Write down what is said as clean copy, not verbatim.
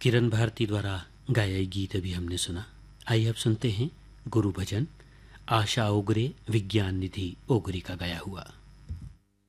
किरण भारती द्वारा गाया गीत अभी हमने सुना। आइए अब सुनते हैं गुरु भजन आशा ओगरे विज्ञान निधि ओगरी का गाया हुआ।